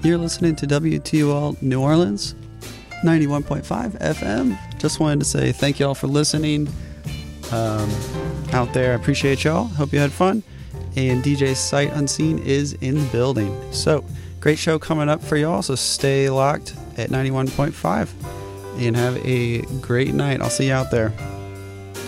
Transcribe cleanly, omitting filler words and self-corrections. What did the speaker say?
You're listening to WTOL New Orleans, 91.5 FM. Just wanted to say thank you all for listening out there. I appreciate y'all. Hope you had fun. And DJ Sight Unseen is in the building. So, great show coming up for y'all. So stay locked at 91.5 and have a great night. I'll see you out there.